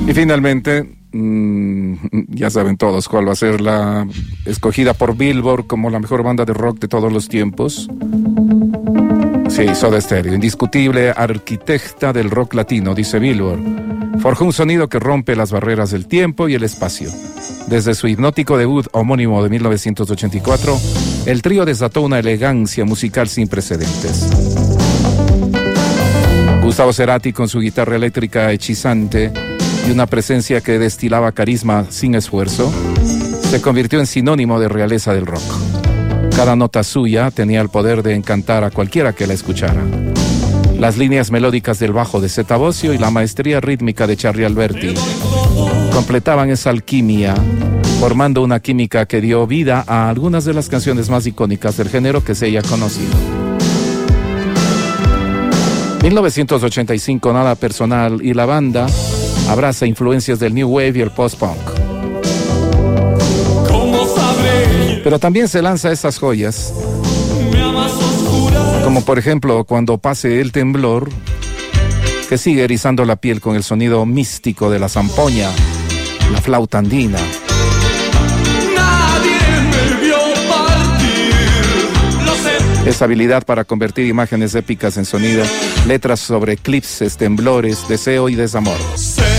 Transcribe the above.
Y finalmente, ya saben todos cuál va a ser la escogida por Billboard como la mejor banda de rock de todos los tiempos. Sí, Soda Stereo, indiscutible arquitecta del rock latino, dice Billboard. Forjó un sonido que rompe las barreras del tiempo y el espacio. Desde su hipnótico debut homónimo de 1984, el trío desató una elegancia musical sin precedentes. Gustavo Cerati, con su guitarra eléctrica hechizante y una presencia que destilaba carisma sin esfuerzo, se convirtió en sinónimo de realeza del rock. Cada nota suya tenía el poder de encantar a cualquiera que la escuchara. Las líneas melódicas del bajo de Zeta Bosio y la maestría rítmica de Charly Alberti completaban esa alquimia, formando una química que dio vida a algunas de las canciones más icónicas del género que se haya conocido. 1985, nada personal, y la banda abraza influencias del New Wave y el post-punk. Pero también se lanza esas joyas, como por ejemplo Cuando pase el temblor, que sigue erizando la piel con el sonido místico de la zampoña, la flauta andina. Esa habilidad para convertir imágenes épicas en sonido, letras sobre eclipses, temblores, deseo y desamor.